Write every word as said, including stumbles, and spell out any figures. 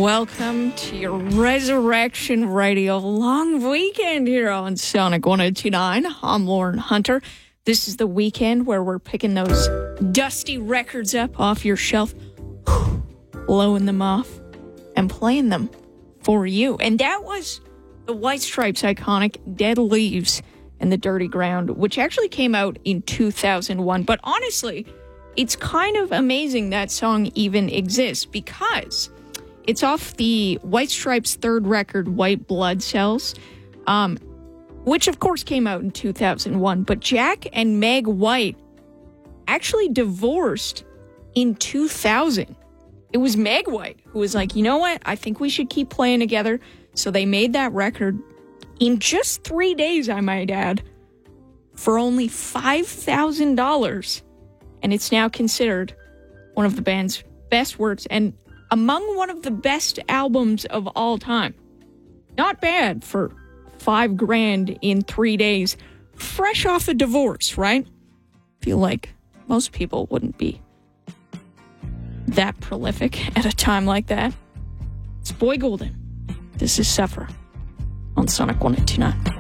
welcome to your Resurrection Radio long weekend here on Sonic one oh two point nine. I'm Lauren Hunter. This is the weekend where we're picking those dusty records up off your shelf, blowing them off, and playing them for you. And that was the White Stripes' iconic Dead Leaves and the Dirty Ground, which actually came out in two thousand one. But honestly, it's kind of amazing that song even exists because it's off the White Stripes' third record, White Blood Cells, um, which of course came out in two thousand one. But Jack and Meg White actually divorced in two thousand. It was Meg White who was like, you know what? I think we should keep playing together. So they made that record in just three days, I might add, for only five thousand dollars. And it's now considered one of the band's best works and among one of the best albums of all time. Not bad for five grand in three days, fresh off a divorce, right? Feel like most people wouldn't be that prolific at a time like that. It's Boy Golden. This is Suffer on Sonic one oh two point nine.